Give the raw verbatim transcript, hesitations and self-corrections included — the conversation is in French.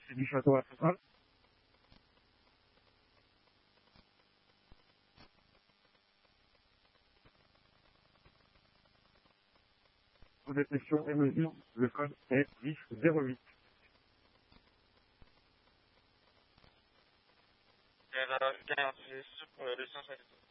C'est du château à Central. Pour détection et mesure, le code est dix zéro huit. Elle a quinze, c'est pour le deux cent cinquante.